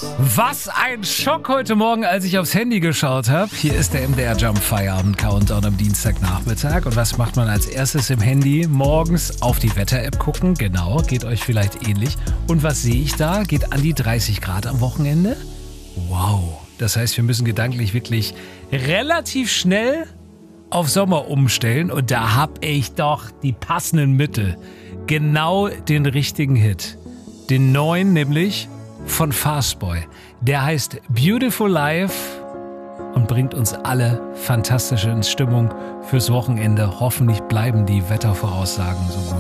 Was ein Schock heute Morgen, als ich aufs Handy geschaut habe. Hier ist der MDR Jump Feierabend Countdown am Dienstagnachmittag. Und was macht man als erstes im Handy? Morgens auf die Wetter-App gucken. Genau, geht euch vielleicht ähnlich. Und was sehe ich da? Geht an die 30 Grad am Wochenende? Wow. Das heißt, wir müssen gedanklich wirklich relativ schnell auf Sommer umstellen. Und da habe ich doch die passenden Mittel. Genau den richtigen Hit. Den neuen nämlich von Fastboy. Der heißt Beautiful Life und bringt uns alle fantastisch in Stimmung fürs Wochenende. Hoffentlich bleiben die Wettervoraussagen so gut.